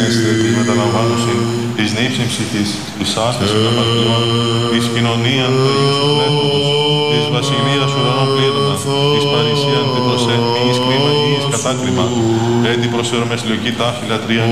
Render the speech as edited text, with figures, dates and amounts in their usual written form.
γένεστε της μεταλαμβάνωσιν της νύψης ψυχής, της άσκησης των πατριών, της κοινωνίας του Αγίου σου Πνεύματος, της βασιλείας ουρανών πλήρωμα, της παρησίαν τριπροσέ, μη εις κρίμα, μη εις κατάκριμα, έτη προσφέρομαι στη λογική τάφη λατρεία